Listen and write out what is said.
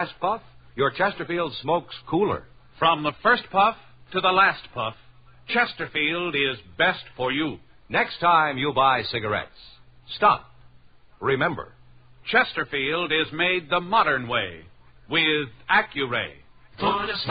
last puff, your Chesterfield smokes cooler. From the first puff to the last puff, Chesterfield is best for you. Next time you buy cigarettes, stop. Remember, Chesterfield is made the modern way with Accuray. Put a